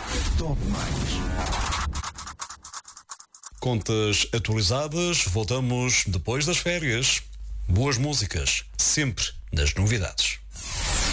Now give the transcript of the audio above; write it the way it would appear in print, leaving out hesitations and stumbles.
Top Mais. Contas atualizadas, voltamos depois das férias. Boas músicas, sempre nas novidades.